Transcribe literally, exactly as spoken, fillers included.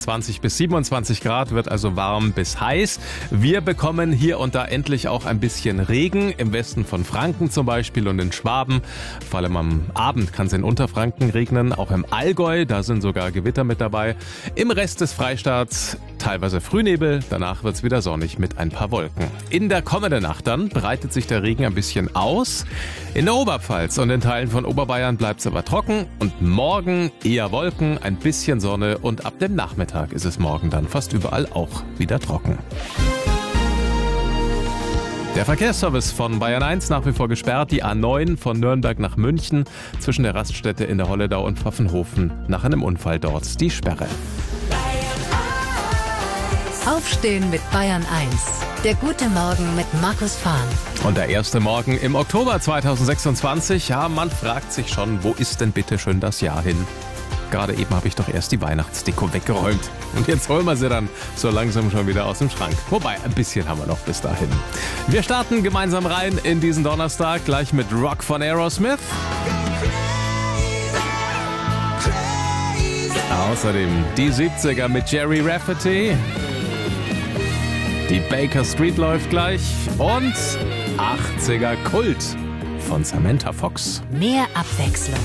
zwanzig bis siebenundzwanzig Grad, wird also warm bis heiß. Wir bekommen hier und da endlich auch ein bisschen Regen, im Westen von Franken zum Beispiel und in Schwaben. Vor allem am Abend kann es in Unterfranken regnen, auch im Allgäu, da sind sogar Gewitter mit dabei. Im Rest des Freistaats teilweise Frühnebel, danach wird es wieder sonnig mit ein paar Wolken. In der kommenden Nacht dann breitet sich der Regen ein bisschen aus. In der Oberpfalz und in Teilen von Oberbayern bleibt es aber trocken und morgen eher Wolken, ein bisschen Sonne und ab dem Nachmittag ist es morgen dann fast überall auch wieder trocken. Der Verkehrsservice von Bayern eins nach wie vor gesperrt. Die A neun von Nürnberg nach München zwischen der Raststätte in der Holledau und Pfaffenhofen nach einem Unfall dort die Sperre. Aufstehen mit Bayern eins. Der gute Morgen mit Markus Fahn. Und der erste Morgen im Oktober zweitausendsechsundzwanzig. Ja, man fragt sich schon, wo ist denn bitte schön das Jahr hin? Gerade eben habe ich doch erst die Weihnachtsdeko weggeräumt. Und jetzt holen wir sie dann so langsam schon wieder aus dem Schrank. Wobei, ein bisschen haben wir noch bis dahin. Wir starten gemeinsam rein in diesen Donnerstag, gleich mit Rock von Aerosmith. Außerdem die siebziger mit Jerry Rafferty. Die Baker Street läuft gleich. Und achtziger Kult von Samantha Fox. Mehr Abwechslung.